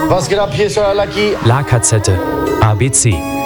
Was geht ab? Hier ist euer Lucky. La Katzette, ABC.